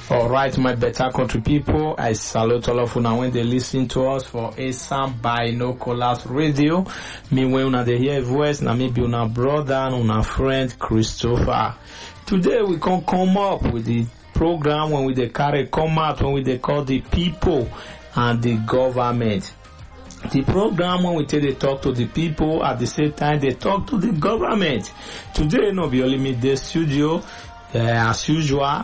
All right, my better country people, I salute all of you now when they listen to us for Asam Binoculars Radio. Me when una dey hear voice, na me be una brother and una friend Christopher. Today we can come up with the program when we dey carry come out when we dey call the people and the government. The program when we take they talk to the people at the same time they talk to the government. Today no be only me the studio. As usual,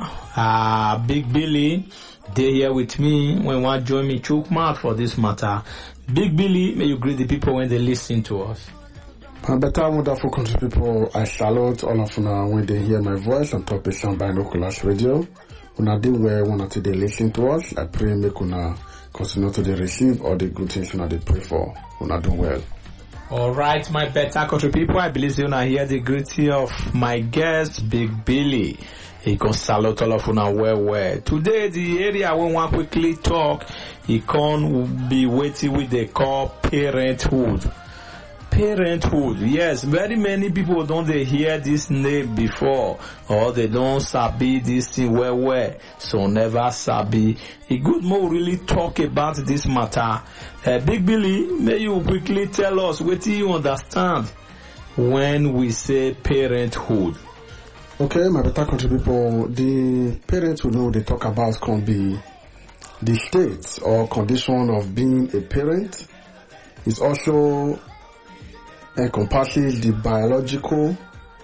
Big Billy, they here with me when want to join me choke mouth for this matter. Big Billy, may you greet the people when they listen to us. My better wonderful country people, I salute all of you when they hear my voice on top of Asam Binoculars Radio. Una do well when they listen to us. I pray make una continue to receive all the good things una they pray for. Una do well. Alright, my better country people, I believe you now hear the greeting of my guest, Big Billy. He can salute all of you now well. Today, the area we want quickly talk, he can be waiting with the call parenthood. Parenthood, yes, very many people don't they hear this name before, or they don't sabi this thing well, so never sabi. A good more really talk about this matter. Big Billy, may you quickly tell us what do you understand when we say parenthood? Okay, my better country people, the parenthood they talk about can be the state or condition of being a parent. It's also encompasses the biological,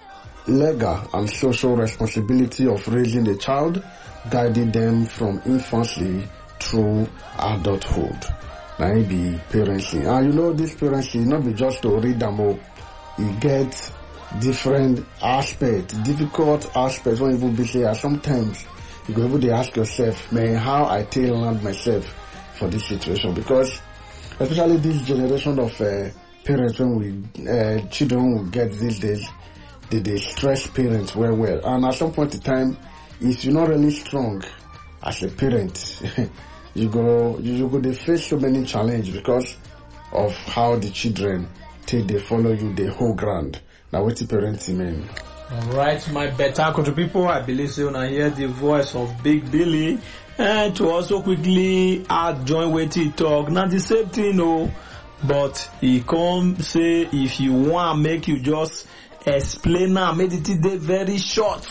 legal, and social responsibility of raising a child, guiding them from infancy through adulthood. Now it be parenting. And you know this parenting not be just to read them up. You get different aspects, difficult aspects when you be say sometimes you go able to ask yourself, man, how I tailor myself for this situation, because especially this generation of parents when we children will get these days, they stress parents well, and at some point in time, if you're not really strong as a parent, you go they face so many challenges because of how the children take they follow you the whole ground. Now what's the parenting mean? Alright, my better country people, I believe you now hear the voice of Big Billy, and to also quickly join with he talk. Now the same thing, no. But he come say if you want make you just explain now, make it dey very short.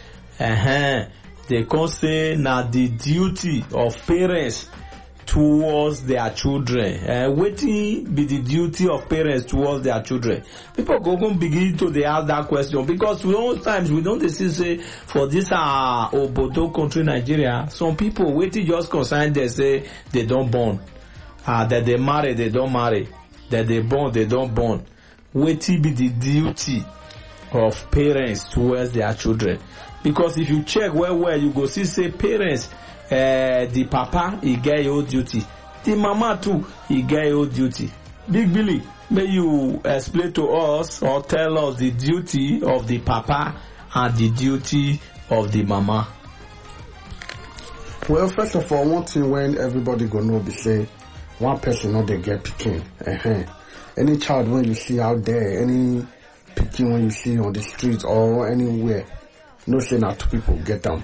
They come say na the duty of parents towards their children. Wetin be the duty of parents towards their children? People go begin to dey ask that question because sometimes we don't see say for this obodo country Nigeria, some people wetin just concern they say they don't born. That they marry, they don't marry. That they born, they don't born. Wetin be the duty of parents towards their children? Because if you check well, you go see say parents, the papa, he get your duty. The mama too, he get your duty. Big Billy, may you explain to us or tell us the duty of the papa and the duty of the mama? Well, first of all, one thing when everybody go know be say, one person not they get picking. Any child when you see out there, any picking when you see on the street or anywhere, no say not two people get them.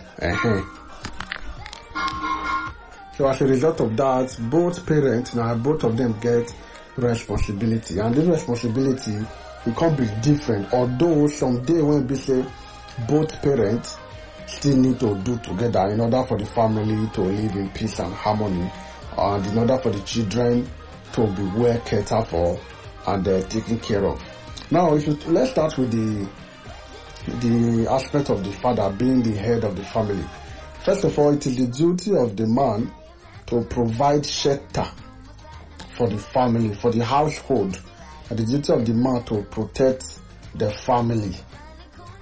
So as a result of that, both parents now both of them get responsibility, and this responsibility it can be different. Although someday when we say both parents still need to do together in order for the family to live in peace and harmony. And in order for the children to be well cared for and taken care of. Now, let's start with the aspect of the father being the head of the family. First of all, it is the duty of the man to provide shelter for the family, for the household, and the duty of the man to protect the family.